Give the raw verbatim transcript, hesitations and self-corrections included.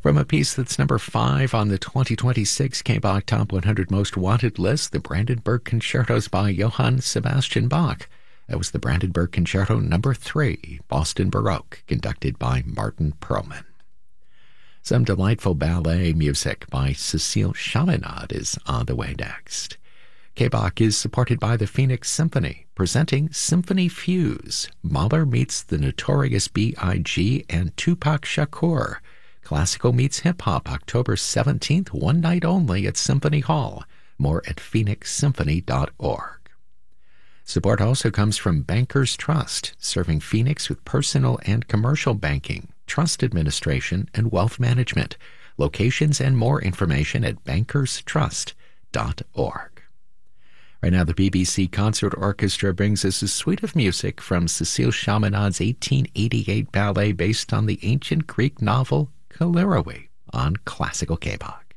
From a piece that's number five on the twenty twenty-six K-Bach Top one hundred Most Wanted list, the Brandenburg Concertos by Johann Sebastian Bach. That was the Brandenburg Concerto number three, Boston Baroque, conducted by Martin Perlman. Some delightful ballet music by Cécile Chaminade is on the way next. K-Bach is supported by the Phoenix Symphony, presenting Symphony Fuse. Mahler meets the Notorious B I G and Tupac Shakur. Classical meets hip-hop, October seventeenth, one night only at Symphony Hall. More at phoenix symphony dot org. Support also comes from Bankers Trust, serving Phoenix with personal and commercial banking, trust administration, and wealth management. Locations and more information at bankers trust dot org. Right now, the B B C Concert Orchestra brings us a suite of music from Cécile Chaminade's eighteen eighty-eight ballet based on the ancient Greek novel Kalliroi on Classical K-Bach.